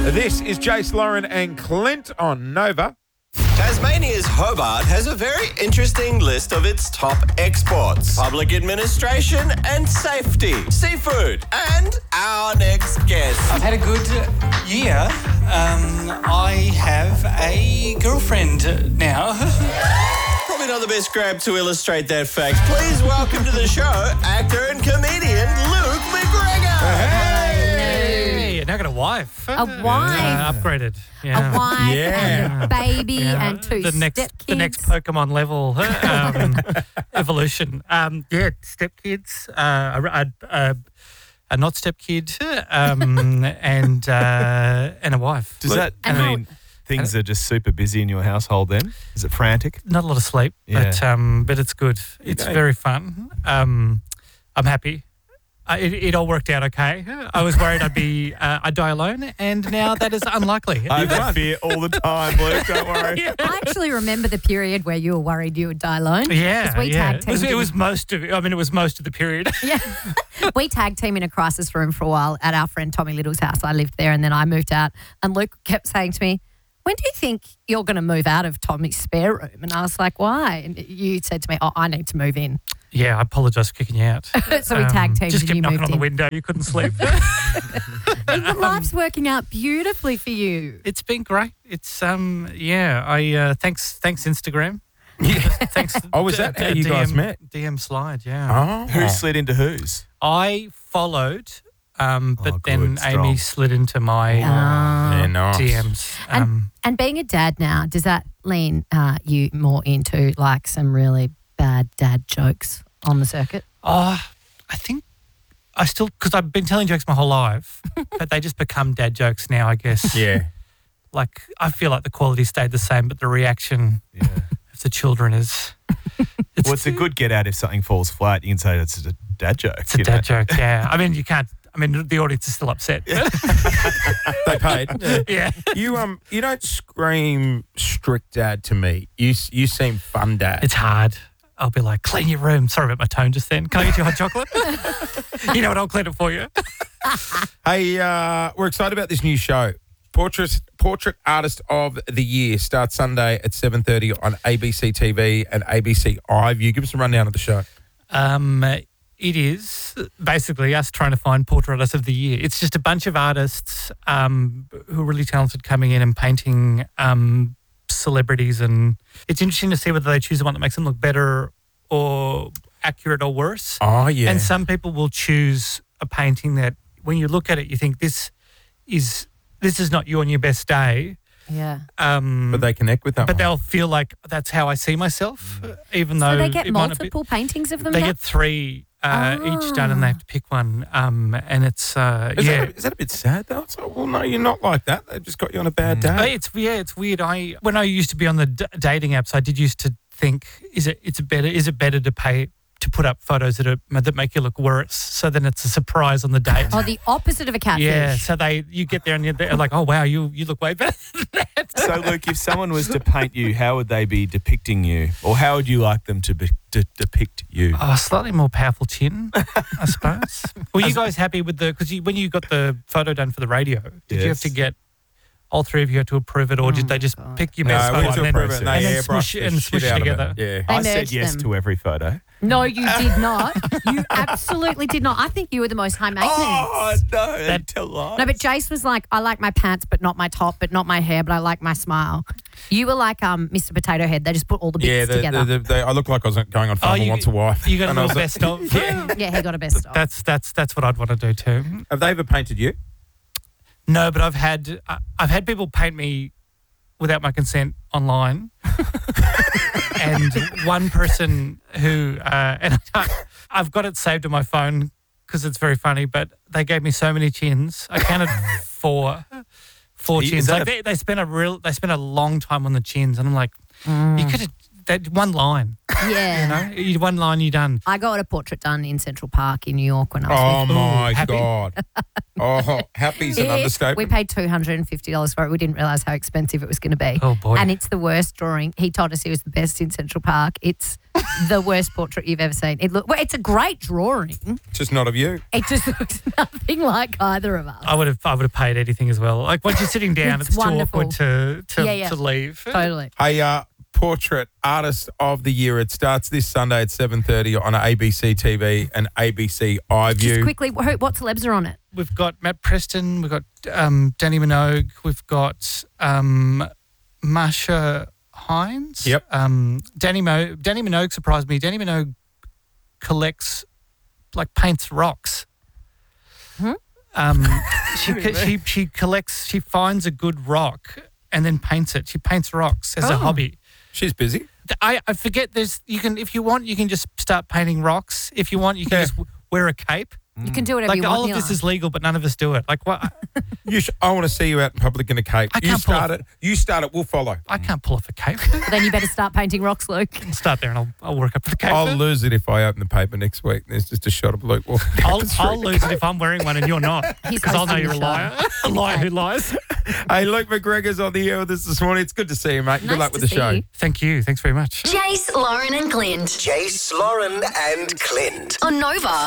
This is Jace, Lauren and Clint on Nova. Tasmania's Hobart has a very interesting list of its top exports. Public administration and safety, seafood, and our next guest. I've had a good year. I have a girlfriend now. Probably not the best grab to illustrate that fact. Please welcome to the show actor and comedian Luke McGregor. Hey, now I got a wife. A wife. Upgraded. Yeah. A wife Yeah. and a baby Yeah. and two the next stepkids. The next Pokemon level evolution. Stepkids. A not stepkid. And a wife. Does that and mean things are just super busy in your household then? Is it frantic? Not a lot of sleep, Yeah. but it's good. It's very fun. I'm happy. It all worked out okay. I was worried I'd die alone, and now that is unlikely. I have that fear all the time, Luke. Don't worry. I actually remember the period where you were worried you would die alone. Yeah, 'Cause we tag teamed. It was most of the period. Yeah. We tag team in a crisis room for a while at our friend Tommy Little's house. I lived there and then I moved out. And Luke kept saying to me, when do you think you're going to move out of Tommy's spare room? And I was like, why? And you said to me, I need to move in. Yeah, I apologise for kicking you out. So we tag teamed Just and kept you knocking moved on the in. window. You couldn't sleep. But life's working out beautifully for you. It's been great. It's thanks Instagram. Thanks. Oh, was that how you guys met? DM slide, yeah. Oh. Who slid into whose? I followed, but then good, Amy strong. slid into my Yeah, nice. DMs. And being a dad now, does that lean you more into like some really bad dad jokes on the circuit? I think I still, because I've been telling jokes my whole life, but they just become dad jokes now, I guess. Yeah. Like, I feel like the quality stayed the same, but the reaction of the children is... Well, it's a good get out if something falls flat. You can say that's a dad joke. It's a dad joke, yeah. I mean, you can't... I mean, the audience is still upset. They paid. Yeah. You don't scream strict dad to me. You seem fun dad. It's hard. I'll be like, clean your room. Sorry about my tone just then. Can I get you a hot chocolate? You know what? I'll clean it for you. Hey, we're excited about this new show. Portrait Artist of the Year starts Sunday at 7:30 on ABC TV and ABC iView. Give us a rundown of the show. It is basically us trying to find Portrait Artist of the Year. It's just a bunch of artists who are really talented coming in and painting celebrities, and it's interesting to see whether they choose the one that makes them look better or accurate or worse. Oh, yeah. And some people will choose a painting that when you look at it, you think this is not you on your best day. Yeah. But they connect with that But one. they'll feel like that's how I see myself, even though So they get it might not be- multiple paintings of them They now? get 3 each done, and they have to pick one. And it's Is that a bit sad though? It's like, well, no, you're not like that. They've just got you on a bad day. It's weird. When I used to be on the dating apps, I did used to think, is it better to put up photos that make you look worse, so then it's a surprise on the date. Oh, the opposite of a catfish. Yeah, so you get there and they're like, oh wow, you look way better than that. So, Luke, if someone was to paint you, how would they be depicting you? Or how would you like them to depict you? Oh, slightly more powerful chin, I suppose. Were you guys happy with because when you got the photo done for the radio, did you have to get all 3 of you had to approve it, or did they just pick your best No, we photo had to and approve it. then, They and then airbrush smush the it shit out of together? Yeah. I They said merged yes them. to every photo. No, you did not. You absolutely did not. I think you were the most high maintenance. Oh, no, That- tell lies. No, but Jace was like, I like my pants, but not my top, but not my hair, but I like my smile. You were like Mr. Potato Head. They just put all the bits together. I look like I was going on Farmer Wants a Wife. You got a And I little was best of. Yeah. Yeah, he got a best of. That's what I'd want to do too. Have they ever painted you? No, but I've had people paint me without my consent online, and one person who and I've got it saved on my phone because it's very funny. But they gave me so many chins. I counted 4 Is chins. that Like they spent a long time on the chins, and I'm like, you could have. that one line. Yeah. One line, you're done. I got a portrait done in Central Park in New York when I was Oh, with my happy? God. Oh, happy's an Yes, understatement. we paid $250 for it. We didn't realise how expensive it was going to be. Oh, boy. And it's the worst drawing. He told us he was the best in Central Park. It's the worst portrait you've ever seen. It's a great drawing. Just not of you. It just looks nothing like either of us. I would have paid anything as well. Like once you're sitting down, It's it's, wonderful. too awkward Yeah. to leave. Totally. Hey, Portrait Artist of the Year. It starts this Sunday at 7:30 on ABC TV and ABC iView. Just quickly, what celebs are on it? We've got Matt Preston, we've got Danny Minogue, we've got Marsha Hines. Yep. Danny Minogue surprised me. Danny Minogue collects, paints rocks. She collects. She finds a good rock and then paints it. She paints rocks as a hobby. She's busy. I forget. If you want, you can just start painting rocks. If you want, you can just wear a cape. You can do whatever Like you want. all of this is legal, but none of us do it. Like what? I want to see you out in public in a cape. I You can't pull start it. You start it. We'll follow. I can't pull off a cape. Then you better start painting rocks, Luke. Start there, and I'll work up to the cape. I'll lose it if I open the paper next week. There's just a shot of Luke walking. I'll lose it if I'm wearing one and you're not, He's because I'll know hosting you're a the liar. A liar who lies. Hey, Luke McGregor's on the air with us this morning. It's good to see you, mate. Good Nice luck with to the show. see you. Thank you. Thanks very much. Jace, Lauren and Clint Jace, Lauren, and Clint. on Nova.